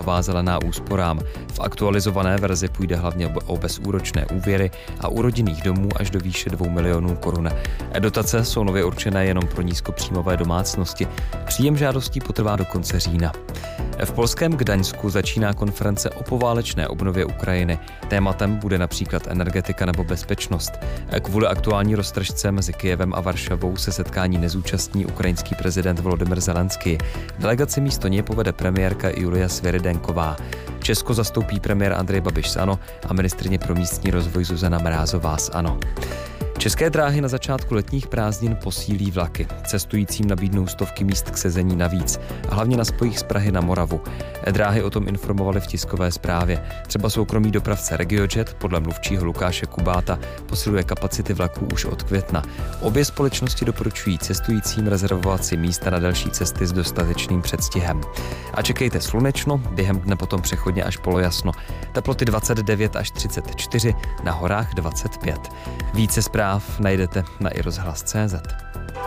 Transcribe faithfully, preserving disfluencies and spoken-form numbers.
Nová zelená úsporám. V aktualizované verzi půjde hlavně o bezúročné úvěry a u rodinných domů až do výše dvou milionů korun. Dotace jsou nově určené jenom pro nízkopříjmové domácnosti. Příjem žádostí potrvá do konce října. V polském Gdaňsku začíná konference o poválečné obnově Ukrajiny. Tématem bude například energetika nebo bezpečnost. Kvůli aktuální roztržce mezi Kyjevem a Varšavou se setkání nezúčastní ukrajinský prezident Volodymyr Zelenský. Delegaci místo něj povede premiérka Julia Svěrydenková. Česko zastoupí premiér Andrej Babiš z ANO a ministryně pro místní rozvoj Zuzana Mrázová z ANO. České dráhy na začátku letních prázdnin posílí vlaky. Cestujícím nabídnou stovky míst k sezení navíc, a hlavně na spojích z Prahy na Moravu. Dráhy o tom informovali v tiskové zprávě. Třeba soukromý dopravce RegioJet podle mluvčího Lukáše Kubáta posiluje kapacity vlaků už od května. Obě společnosti doporučují cestujícím rezervovat si místa na další cesty s dostatečným předstihem. A čekejte slunečno, během dne potom přechodně až polojasno. Teploty dvacet devět až třicet čtyři, na horách dvacet pět. Více zpráv najdete na i rozhlas tečka cé zet.